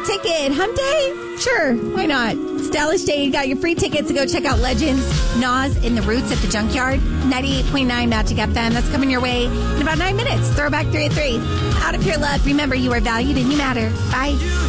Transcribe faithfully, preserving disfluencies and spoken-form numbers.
ticket. Hump Day? Sure, why not? Stylish Day, you got your free tickets to go check out Legends, Nas, and The Roots at the Junkyard. ninety-eight point nine Magic F M. That's coming your way in about nine minutes. Throwback three at three. Out of pure love, remember you are valued and you matter. Bye.